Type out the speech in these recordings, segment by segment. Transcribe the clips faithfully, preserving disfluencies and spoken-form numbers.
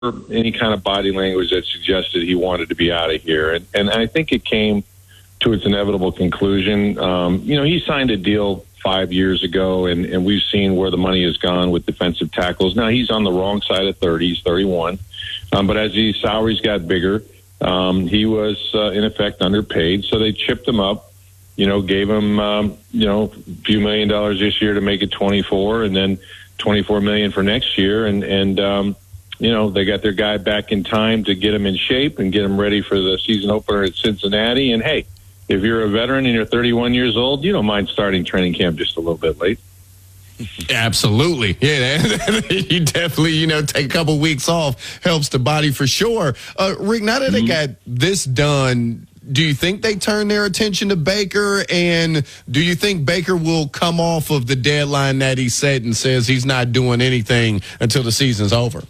any kind of body language that suggested he wanted to be out of here. And, and I think it came to its inevitable conclusion. Um, you know, he signed a deal five years ago, and, and we've seen where the money has gone with defensive tackles. Now, he's on the wrong side of thirty. He's thirty-one. Um, but as his salaries got bigger, um, he was, uh, in effect, underpaid. So they chipped him up, you know, gave him, um, you know, a few million dollars this year to make it twenty-four, and then twenty-four million dollars for next year. And, and um, you know, they got their guy back in time to get him in shape and get him ready for the season opener at Cincinnati. And, hey, if you're a veteran and you're thirty-one years old, you don't mind starting training camp just a little bit late. Absolutely. Yeah, you definitely, you know, take a couple weeks off helps the body for sure. Uh, Rick, now that mm-hmm. they got this done, do you think they turn their attention to Baker? And do you think Baker will come off of the deadline that he set and says he's not doing anything until the season's over?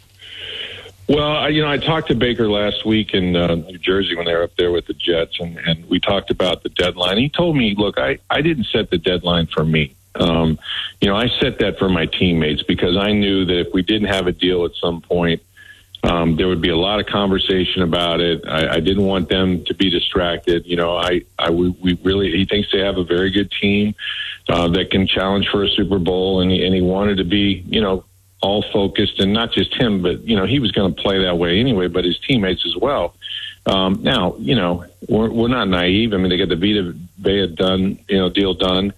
Well, I, you know, I talked to Baker last week in uh, New Jersey when they were up there with the Jets, and, and we talked about the deadline. He told me, look, I, I didn't set the deadline for me. Um, you know, I set that for my teammates because I knew that if we didn't have a deal at some point, um, there would be a lot of conversation about it. I, I didn't want them to be distracted. You know, I, I we, we really, he thinks they have a very good team uh, that can challenge for a Super Bowl, and he, and he wanted to be, you know, all focused, and not just him, but, you know, he was going to play that way anyway, but his teammates as well. Um, now, you know, we're, we're not naive. I mean, they got the Vita Vea done, you know, deal done.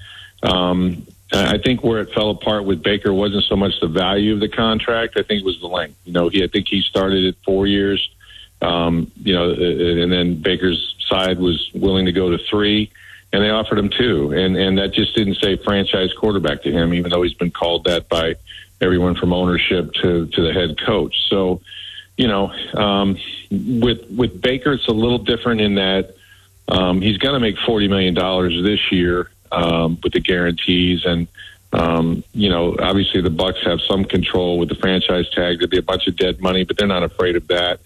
Um, I think where it fell apart with Baker wasn't so much the value of the contract. I think it was the length. You know, he, I think he started at four years, um, you know, and then Baker's side was willing to go to three, and they offered him two. And, and that just didn't say franchise quarterback to him, even though he's been called that by everyone from ownership to, to the head coach. So, you know, um, with, with Baker, it's a little different in that um, he's going to make forty million dollars this year. Um, with the guarantees, and um, you know, obviously the Bucs have some control with the franchise tag. There'd be a bunch of dead money, but they're not afraid of that.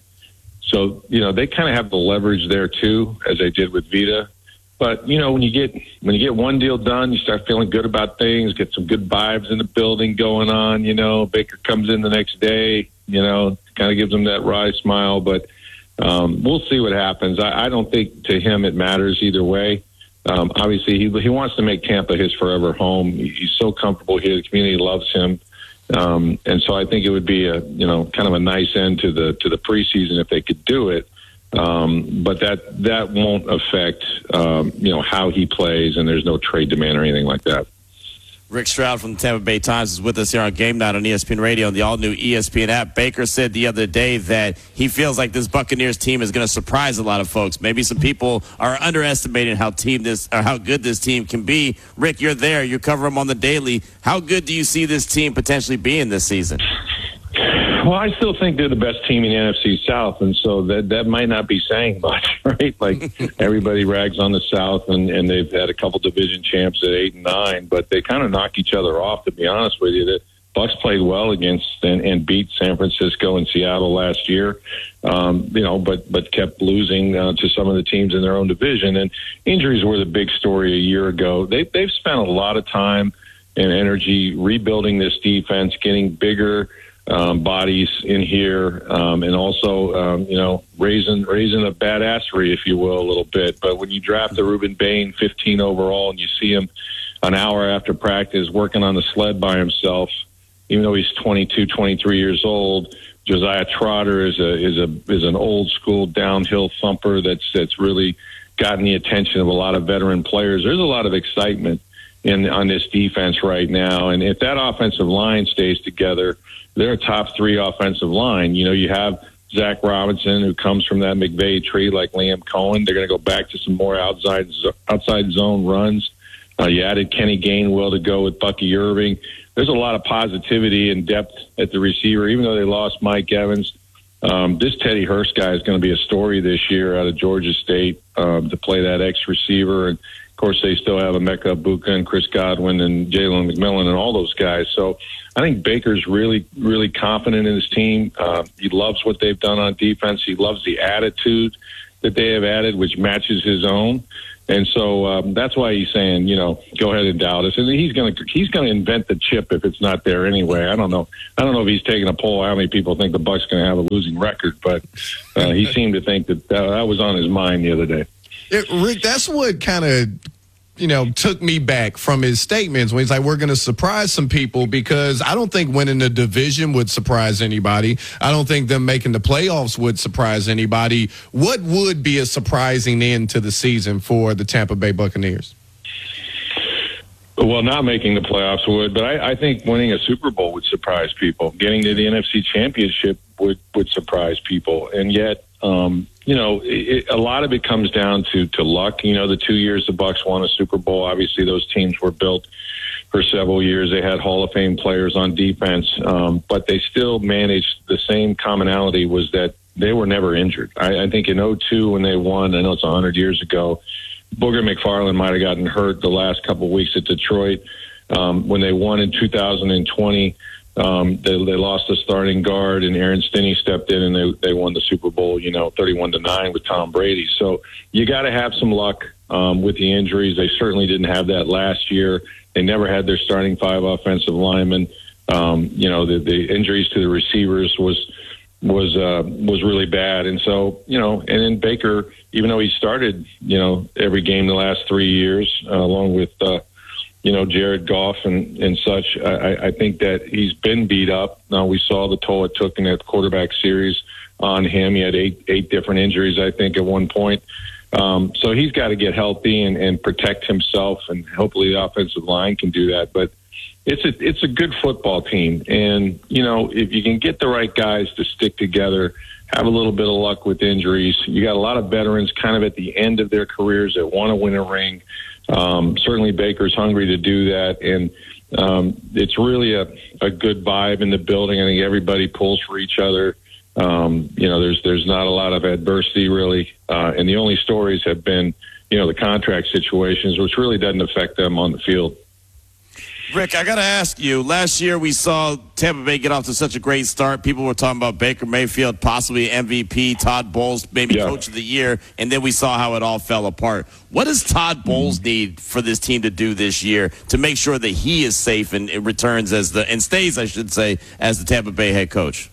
So you know, they kind of have the leverage there too, as they did with Vita. But you know, when you get when you get one deal done, you start feeling good about things. Get some good vibes in the building going on. You know, Baker comes in the next day. You know, kind of gives them that wry smile. But um, we'll see what happens. I, I don't think to him it matters either way. Um, obviously, he he wants to make Tampa his forever home. He's so comfortable here; the community loves him, um, and so I think it would be a you know kind of a nice end to the to the preseason if they could do it. Um, but that that won't affect um, you know how he plays, and there's no trade demand or anything like that. Rick Stroud from the Tampa Bay Times is with us here on Game Night on E S P N Radio and the all-new E S P N app. Baker said the other day that he feels like this Buccaneers team is going to surprise a lot of folks. Maybe some people are underestimating how team this or how good this team can be. Rick, you're there. You cover them on the daily. How good do you see this team potentially being this season? Well, I still think they're the best team in the N F C South, and so that that might not be saying much, right? Like everybody rags on the South, and, and they've had a couple division champs at eight and nine, but they kind of knock each other off. To be honest with you, the Bucs played well against and, and beat San Francisco and Seattle last year, um, you know, but but kept losing uh, to some of the teams in their own division. And injuries were the big story a year ago. They they've spent a lot of time and energy rebuilding this defense, getting bigger. Um, bodies in here, um, and also, um, you know, raising raising a badassery, if you will, a little bit. But when you draft the Ruben Bain fifteen overall and you see him an hour after practice working on the sled by himself, even though he's twenty-two, twenty-three years old, Josiah Trotter is a is a is an old school downhill thumper that's that's really gotten the attention of a lot of veteran players. There's a lot of excitement in on this defense right now, and if that offensive line stays together, they're a top three offensive line. You know, you have Zach Robinson, who comes from that McVay tree, like Liam Cohen. They're going to go back to some more outside outside zone runs. Uh, you added Kenny Gainwell to go with Bucky Irving. There's a lot of positivity and depth at the receiver, even though they lost Mike Evans. Um, this Teddy Hurst guy is going to be a story this year out of Georgia State um, to play that X receiver. And, of course, they still have Emeka Egbuka and Chris Godwin and Jalen McMillan and all those guys. So I think Baker's really, really confident in his team. Uh, he loves what they've done on defense. He loves the attitude that they have added, which matches his own. And so um, that's why he's saying, you know, go ahead and doubt us. And he's going to he's going to invent the chip if it's not there anyway. I don't know. I don't know if he's taking a poll how many people think the Bucs going to have a losing record, but uh, he seemed to think that, that that was on his mind the other day. It, Rick, that's what kind of, you know, took me back from his statements when he's like, we're going to surprise some people, because I don't think winning the division would surprise anybody. I don't think them making the playoffs would surprise anybody. What would be a surprising end to the season for the Tampa Bay Buccaneers? Well, not making the playoffs would, but I, I think winning a Super Bowl would surprise people. Getting to the N F C Championship would, would surprise people. And yet, um, you know, it, a lot of it comes down to, to luck. You know, the two years the Bucs won a Super Bowl, obviously those teams were built for several years. They had Hall of Fame players on defense, um, but they still managed. The same commonality was that they were never injured. I, I think in oh two when they won, I know it's one hundred years ago, Booger McFarland might have gotten hurt the last couple of weeks at Detroit. Um, when they won in two thousand twenty, Um, they, they lost a starting guard, and Aaron Stinney stepped in, and they they won the Super Bowl, you know, thirty-one to nine with Tom Brady. So you got to have some luck um, with the injuries. They certainly didn't have that last year. They never had their starting five offensive linemen. Um, you know, the, the injuries to the receivers was was uh, was really bad, and so you know, and then Baker, even though he started, you know, every game the last three years, uh, along with. Uh, you know, Jared Goff and, and such, I, I think that he's been beat up. Now, we saw the toll it took in that quarterback series on him. He had eight eight different injuries, I think, at one point. Um, so he's got to get healthy and, and protect himself, and hopefully the offensive line can do that. But it's a, it's a good football team. And, you know, if you can get the right guys to stick together, have a little bit of luck with injuries, you got a lot of veterans kind of at the end of their careers that want to win a ring. Um, certainly Baker's hungry to do that, and um, it's really a, a good vibe in the building. I think everybody pulls for each other. Um, you know, there's there's not a lot of adversity really, uh, and the only stories have been, you know, the contract situations, which really doesn't affect them on the field. Rick, I got to ask you, last year we saw Tampa Bay get off to such a great start. People were talking about Baker Mayfield, possibly M V P, Todd Bowles, maybe yeah. Coach of the Year, and then we saw how it all fell apart. What does Todd Bowles need for this team to do this year to make sure that he is safe and it returns as the, and stays, I should say, as the Tampa Bay head coach?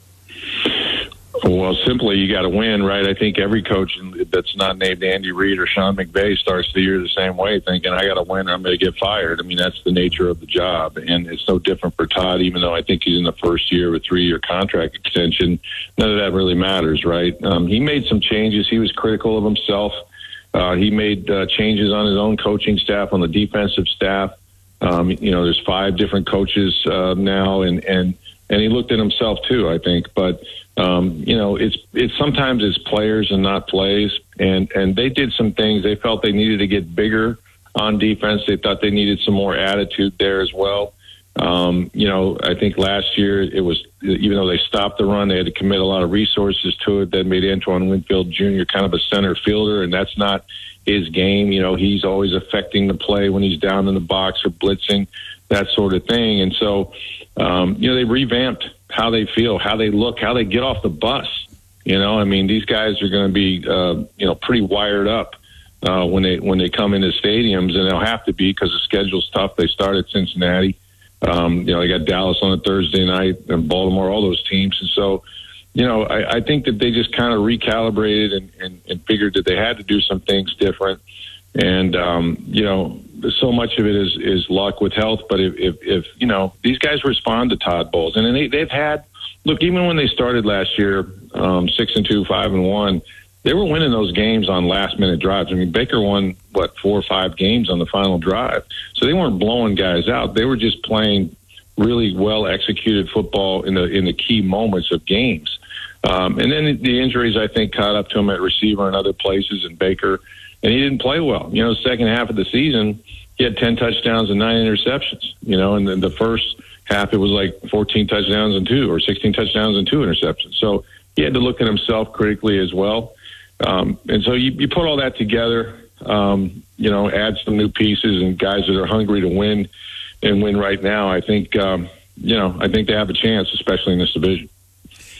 Well, simply, you got to win, right? I think every coach that's not named Andy Reid or Sean McVay starts the year the same way, thinking, I got to win or I'm going to get fired. I mean, that's the nature of the job, and it's no different for Todd, even though I think he's in the first year of a three-year contract extension. None of that really matters, right? Um, he made some changes. He was critical of himself. Uh, he made uh, changes on his own coaching staff, on the defensive staff. Um, you know, there's five different coaches uh, now, and, and, and he looked at himself too, I think. But Um, you know, it's it's sometimes it's players and not plays, and and they did some things. They felt they needed to get bigger on defense. They thought they needed some more attitude there as well. Um, you know, I think last year it was, even though they stopped the run, they had to commit a lot of resources to it. That made Antoine Winfield Junior kind of a center fielder, and that's not his game. You know, he's always affecting the play when he's down in the box or blitzing, that sort of thing. And so, um, you know, they revamped how they feel, how they look, how they get off the bus. You know, I mean, these guys are going to be, uh, you know, pretty wired up uh, when they when they come into stadiums, and they'll have to be because the schedule's tough. They start at Cincinnati. Um, you know, they got Dallas on a Thursday night, and Baltimore, all those teams. And so, you know, I, I think that they just kind of recalibrated and, and, and figured that they had to do some things different. And, um, you know, so much of it is, is luck with health. But if, if, if, you know, these guys respond to Todd Bowles, and they, they've had, look, even when they started last year, um, six and two, five and one, they were winning those games on last minute drives. I mean, Baker won, what, four or five games on the final drive. So they weren't blowing guys out. They were just playing really well executed football in the, in the key moments of games. Um, and then the injuries, I think, caught up to him at receiver and other places, and Baker, and he didn't play well. You know, second half of the season, he had ten touchdowns and nine interceptions, you know, and then the first half it was like fourteen touchdowns and two, or sixteen touchdowns and two interceptions. So he had to look at himself critically as well. Um, and so you, you put all that together, um, you know, add some new pieces and guys that are hungry to win and win right now. I think, um, you know, I think they have a chance, especially in this division.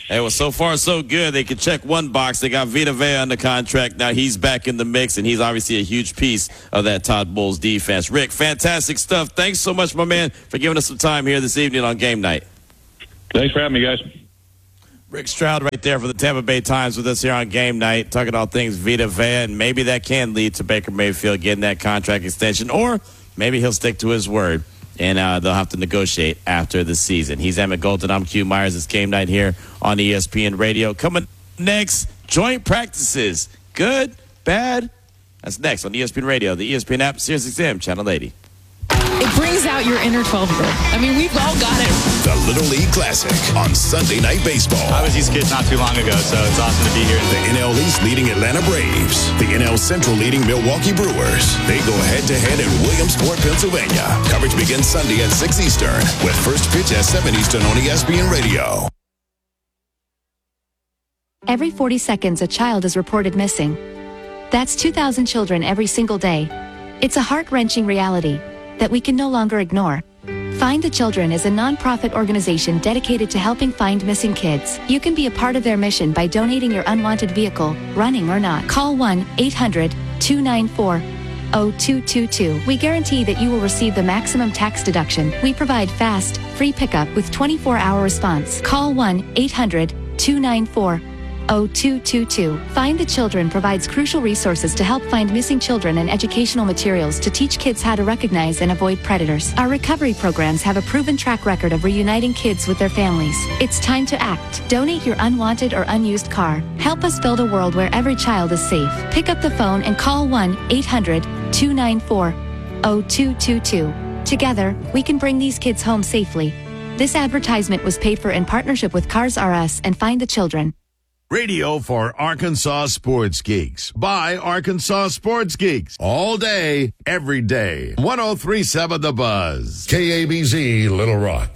Hey, well, so far so good. They could check one box. They got Vita Vea under contract. Now he's back in the mix, and he's obviously a huge piece of that Todd Bowles defense. Rick, fantastic stuff. Thanks so much, my man, for giving us some time here this evening on Game Night. Thanks for having me, guys. Rick Stroud right there for the Tampa Bay Times with us here on Game Night, talking all things Vita Vea, and maybe that can lead to Baker Mayfield getting that contract extension, or maybe he'll stick to his word. And uh, they'll have to negotiate after the season. He's Emmett Golden. I'm Q Myers. It's Game Night here on E S P N Radio. Coming next, joint practices. Good, bad. That's next on E S P N Radio, the E S P N app, Sirius X M, Channel eighty. It brings out your inner twelve-year-old. I mean, we've all got it. The Little League Classic on Sunday Night Baseball. I was these kids not too long ago, so it's awesome to be here. The N L East leading Atlanta Braves. The N L Central leading Milwaukee Brewers. They go head-to-head in Williamsport, Pennsylvania. Coverage begins Sunday at six Eastern with first pitch at seven Eastern on E S P N Radio. Every forty seconds, a child is reported missing. That's two thousand children every single day. It's a heart-wrenching reality that we can no longer ignore. Find the Children is a non-profit organization dedicated to helping find missing kids. You can be a part of their mission by donating your unwanted vehicle, running or not. Call one eight hundred two nine four oh two two two. We guarantee that you will receive the maximum tax deduction. We provide fast, free pickup with twenty-four hour response. Call one eight hundred two nine four oh two two two. Find the Children provides crucial resources to help find missing children and educational materials to teach kids how to recognize and avoid predators. Our recovery programs have a proven track record of reuniting kids with their families. It's time to act. Donate your unwanted or unused car. Help us build a world where every child is safe. Pick up the phone and call one eight hundred two nine four oh two two two. Together, we can bring these kids home safely. This advertisement was paid for in partnership with Cars R Us and Find the Children. Radio for Arkansas Sports Geeks by Arkansas Sports Geeks. All day, every day. ten thirty-seven The Buzz. K A B Z, Little Rock.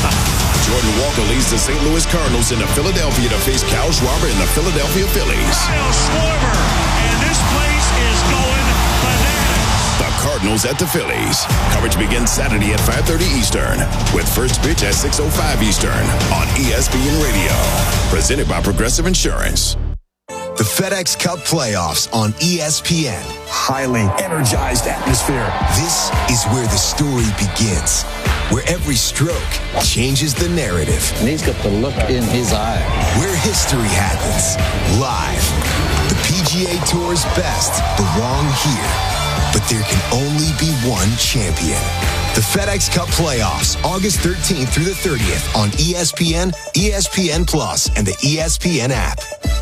Jordan Walker leads the Saint Louis Cardinals into Philadelphia to face Kyle Schwarber and the Philadelphia Phillies. Kyle Schwarber, and this place is going bananas. The Cardinals at the Phillies. Coverage begins Saturday at five thirty Eastern with first pitch at six oh five Eastern on E S P N Radio. Presented by Progressive Insurance. The FedEx Cup playoffs on E S P N. Highly energized atmosphere. This is where the story begins, where every stroke changes the narrative. And he's got the look in his eye. Where history happens, live. The P G A Tour's best belong here. But there can only be one champion. The FedEx Cup playoffs, August thirteenth through the thirtieth on E S P N, E S P N Plus, and the E S P N app.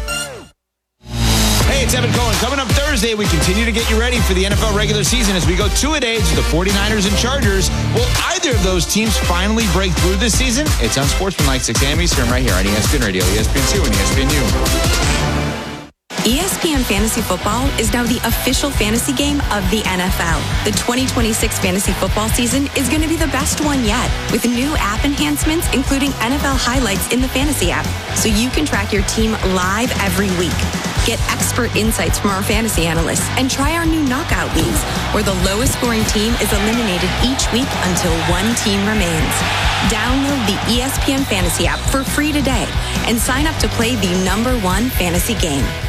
Hey, it's Evan Cohen. Coming up Thursday, we continue to get you ready for the N F L regular season as we go two-a-days to the forty-niners and Chargers. Will either of those teams finally break through this season? It's on Sportsmanlike, six a.m. Eastern, right here on E S P N Radio, E S P N two, and E S P N U. E S P N Fantasy Football is now the official fantasy game of the N F L. The twenty twenty-six fantasy football season is going to be the best one yet, with new app enhancements, including N F L highlights in the fantasy app, so you can track your team live every week. Get expert insights from our fantasy analysts and try our new knockout leagues, where the lowest scoring team is eliminated each week until one team remains. Download the E S P N Fantasy app for free today and sign up to play the number one fantasy game.